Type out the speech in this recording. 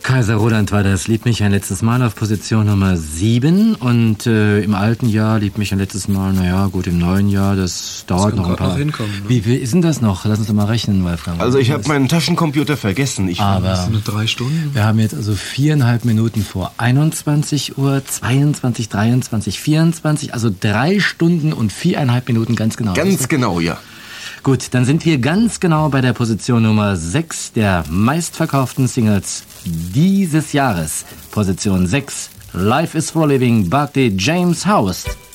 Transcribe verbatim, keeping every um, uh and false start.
Kaiser Roland war das. Lieb mich ein letztes Mal auf Position Nummer sieben. Und äh, im alten Jahr lieb mich ein letztes Mal, naja, gut, im neuen Jahr, das dauert das noch ein paar. Noch hinkommen, ne? Wie, wie ist denn das noch? Lass uns doch mal rechnen, Wolfgang. Also ich habe meinen Taschencomputer vergessen. Ich Aber das sind nur drei Stunden. Wir haben jetzt also viereinhalb Minuten vor einundzwanzig Uhr, zweiundzwanzig, dreiundzwanzig, vierundzwanzig, also drei Stunden und viereinhalb Minuten ganz genau. Ganz genau, ja. Gut, dann sind wir ganz genau bei der Position Nummer sechs der meistverkauften Singles dieses Jahres. Position sechs, Life is for Living, Barclay James House.